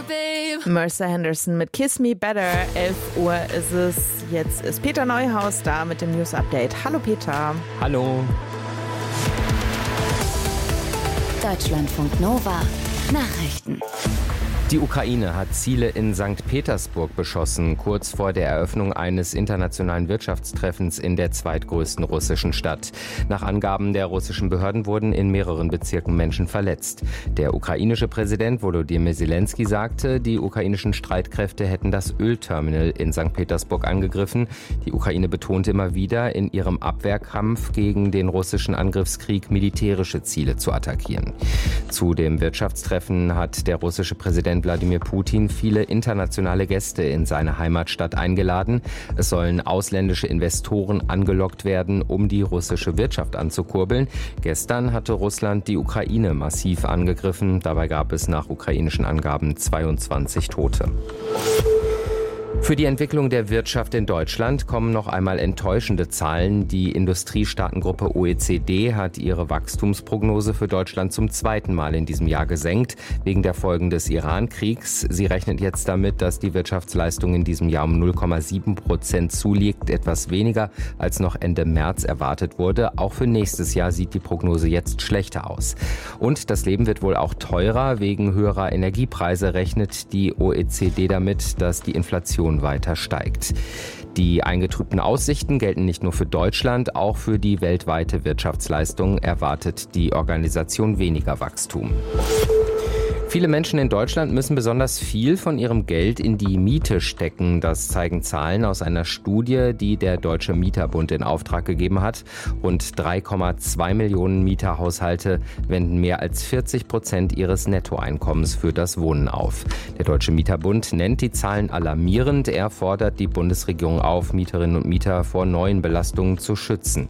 Mercer Henderson mit Kiss Me Better. 11 Uhr ist es. Jetzt ist Peter Neuhaus da mit dem News Update. Hallo Peter. Hallo. Deutschlandfunk Nova. Nachrichten. Die Ukraine hat Ziele in St. Petersburg beschossen, kurz vor der Eröffnung eines internationalen Wirtschaftstreffens in der zweitgrößten russischen Stadt. Nach Angaben der russischen Behörden wurden in mehreren Bezirken Menschen verletzt. Der ukrainische Präsident Volodymyr Zelensky sagte, die ukrainischen Streitkräfte hätten das Ölterminal in St. Petersburg angegriffen. Die Ukraine betonte immer wieder, in ihrem Abwehrkampf gegen den russischen Angriffskrieg militärische Ziele zu attackieren. Zu dem Wirtschaftstreffen hat der russische Präsident Wladimir Putin viele internationale Gäste in seine Heimatstadt eingeladen. Es sollen ausländische Investoren angelockt werden, um die russische Wirtschaft anzukurbeln. Gestern hatte Russland die Ukraine massiv angegriffen. Dabei gab es nach ukrainischen Angaben 22 Tote. Für die Entwicklung der Wirtschaft in Deutschland kommen noch einmal enttäuschende Zahlen. Die Industriestaatengruppe OECD hat ihre Wachstumsprognose für Deutschland zum zweiten Mal in diesem Jahr gesenkt, wegen der Folgen des Iran-Kriegs. Sie rechnet jetzt damit, dass die Wirtschaftsleistung in diesem Jahr um 0,7% zulegt, etwas weniger als noch Ende März erwartet wurde. Auch für nächstes Jahr sieht die Prognose jetzt schlechter aus. Und das Leben wird wohl auch teurer. Wegen höherer Energiepreise rechnet die OECD damit, dass die Inflation weiter steigt. Die eingetrübten Aussichten gelten nicht nur für Deutschland, auch für die weltweite Wirtschaftsleistung erwartet die Organisation weniger Wachstum. Viele Menschen in Deutschland müssen besonders viel von ihrem Geld in die Miete stecken. Das zeigen Zahlen aus einer Studie, die der Deutsche Mieterbund in Auftrag gegeben hat. Rund 3,2 Millionen Mieterhaushalte wenden mehr als 40% ihres Nettoeinkommens für das Wohnen auf. Der Deutsche Mieterbund nennt die Zahlen alarmierend. Er fordert die Bundesregierung auf, Mieterinnen und Mieter vor neuen Belastungen zu schützen.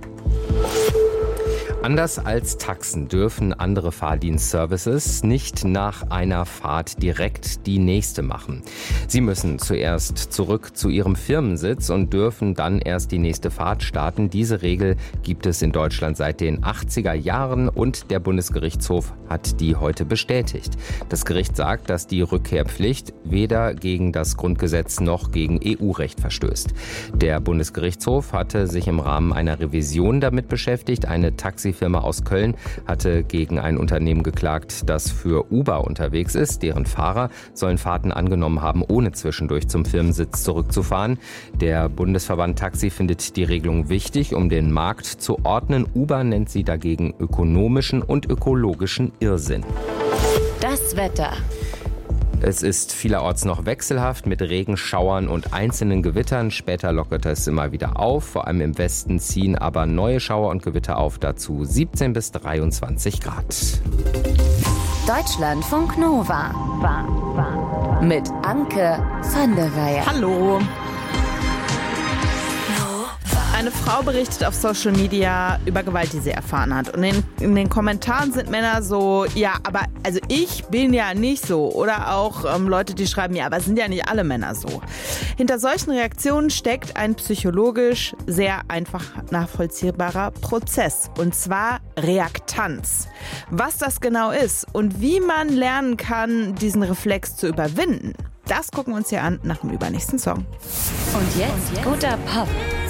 Anders als Taxen dürfen andere Fahrdienstservices nicht nach einer Fahrt direkt die nächste machen. Sie müssen zuerst zurück zu ihrem Firmensitz und dürfen dann erst die nächste Fahrt starten. Diese Regel gibt es in Deutschland seit den 80er Jahren und der Bundesgerichtshof hat die heute bestätigt. Das Gericht sagt, dass die Rückkehrpflicht weder gegen das Grundgesetz noch gegen EU-Recht verstößt. Der Bundesgerichtshof hatte sich im Rahmen einer Revision damit beschäftigt. Eine Taxifirma aus Köln hatte gegen ein Unternehmen geklagt, das für Uber unterwegs ist. Deren Fahrer sollen Fahrten angenommen haben, ohne zwischendurch zum Firmensitz zurückzufahren. Der Bundesverband Taxi findet die Regelung wichtig, um den Markt zu ordnen. Uber nennt sie dagegen ökonomischen und ökologischen Irrsinn. Das Wetter. Es ist vielerorts noch wechselhaft mit Regenschauern und einzelnen Gewittern. Später lockert es immer wieder auf. Vor allem im Westen ziehen aber neue Schauer und Gewitter auf. Dazu 17 bis 23 Grad. Deutschlandfunk Nova. Mit Anke van der Weyer. Hallo. Eine Frau berichtet auf Social Media über Gewalt, die sie erfahren hat. Und in den Kommentaren sind Männer so, ja, aber also ich bin ja nicht so. Oder auch Leute, die schreiben, ja, aber es sind ja nicht alle Männer so. Hinter solchen Reaktionen steckt ein psychologisch sehr einfach nachvollziehbarer Prozess. Und zwar Reaktanz. Was das genau ist und wie man lernen kann, diesen Reflex zu überwinden, das gucken wir uns hier an nach dem übernächsten Song. Und jetzt guter Pop.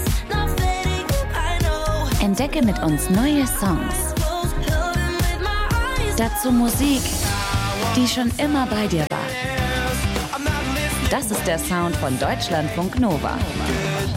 Entdecke mit uns neue Songs. Dazu Musik, die schon immer bei dir war. Das ist der Sound von Deutschlandfunk Nova.